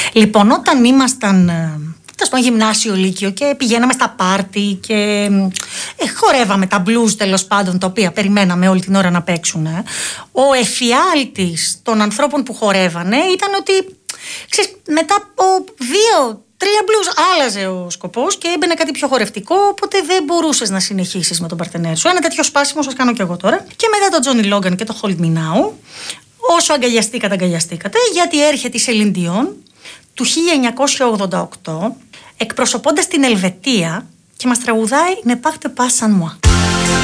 Λοιπόν, όταν ήμασταν στο γυμνάσιο, λύκειο και πηγαίναμε στα πάρτι και χορεύαμε τα blues, τέλος πάντων, τα οποία περιμέναμε όλη την ώρα να παίξουν, ο εφιάλτης των ανθρώπων που χορεύανε ήταν ότι, ξέρεις, μετά από 2-3 blues άλλαζε ο σκοπός και έμπαινε κάτι πιο χορευτικό, οπότε δεν μπορούσες να συνεχίσεις με τον παρτενέρ σου. Ένα τέτοιο σπάσιμο σας κάνω κι εγώ τώρα. Και μετά τον Τζόνι Λόγκαν και το Hold Me Now, όσο αγκαλιαστήκατε, γιατί έρχεται η Σελίν Διόν του 1988, εκπροσωπώντας την Ελβετία και μας τραγουδάει «Ne parte pas sans moi».